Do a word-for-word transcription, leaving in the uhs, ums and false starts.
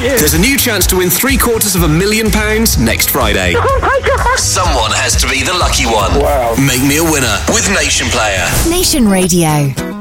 you. There's a new chance to win three quarters of a million pounds next Friday. Oh my God. Someone has to be the lucky one. Wow. Make me a winner with Nation Player. Nation Radio.